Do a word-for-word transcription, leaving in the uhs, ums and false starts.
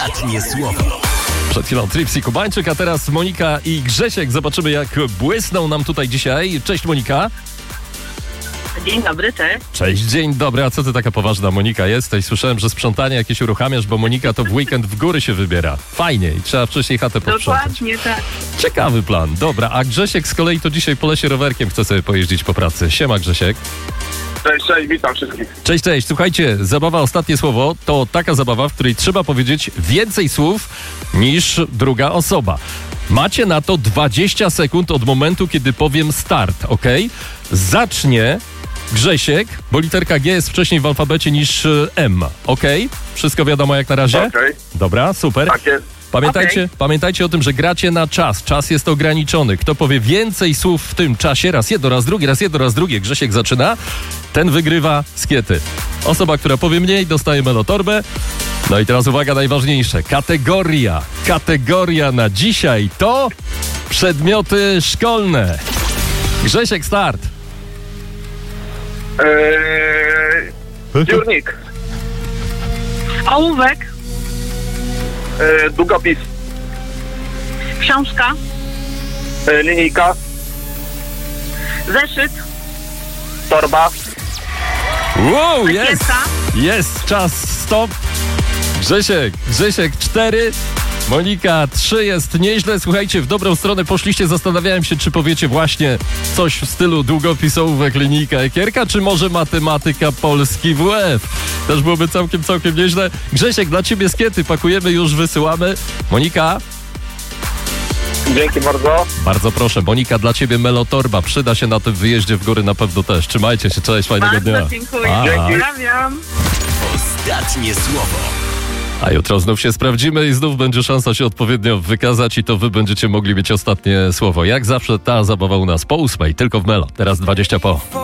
Ostatnie słowo. Przed chwilą Tripsy Kubańczyk, a teraz Monika i Grzesiek. Zobaczymy, jak błysną nam tutaj dzisiaj. Cześć, Monika. Dzień dobry, cześć. Cześć, dzień dobry. A co ty taka poważna, Monika, jesteś? Słyszałem, że sprzątanie jakieś uruchamiasz, bo Monika to w weekend w góry się wybiera. Fajnie i trzeba wcześniej chatę posprzątać. Dokładnie tak. Ciekawy plan. Dobra, a Grzesiek z kolei to dzisiaj po lesie rowerkiem chce sobie pojeździć po pracy. Siema, Grzesiek. Cześć, cześć, witam wszystkich. Cześć, cześć. Słuchajcie, zabawa Ostatnie Słowo to taka zabawa, w której trzeba powiedzieć więcej słów niż druga osoba. Macie na to dwadzieścia sekund od momentu, kiedy powiem start, ok? Zacznie Grzesiek, bo literka G jest wcześniej w alfabecie niż M, ok? Wszystko wiadomo jak na razie? Okej, okay. Dobra, super. Tak jest. Pamiętajcie, Okay. pamiętajcie o tym, że gracie na czas. Czas jest ograniczony. Kto powie więcej słów w tym czasie, raz jedno, raz drugie, raz jedno, raz drugie, Grzesiek zaczyna, ten wygrywa skiety. Osoba, która powie mniej, dostaje melotorbę. No i teraz uwaga, najważniejsze. Kategoria. Kategoria na dzisiaj to przedmioty szkolne. Grzesiek, start. Eee, dziurnik. Ołówek, Eee, długopis. książka, Eee, linijka. zeszyt, Torba. Wow, jest! rakieta, Jest, czas, stop. Grzesiek, Grzesiek cztery, Monika trzy, jest nieźle. Słuchajcie, w dobrą stronę poszliście. Zastanawiałem się, czy powiecie właśnie coś w stylu długopis, ołówek, linijka, ekierka, czy może matematyka, polski, W F. Też byłoby całkiem, całkiem nieźle. Grzesiek, dla ciebie skiety pakujemy, już wysyłamy. Monika? Dzięki bardzo. Bardzo proszę, Monika, dla ciebie melotorba. Przyda się na tym wyjeździe w góry na pewno też. Trzymajcie się, cześć, fajnego dnia. bardzo dziękuję. Pa. Pozdrawiam. Ostatnie słowo. A jutro znów się sprawdzimy i znów będzie szansa się odpowiednio wykazać i to wy będziecie mogli mieć ostatnie słowo. Jak zawsze ta zabawa u nas po ósmej, tylko w Melo. Teraz dwadzieścia po.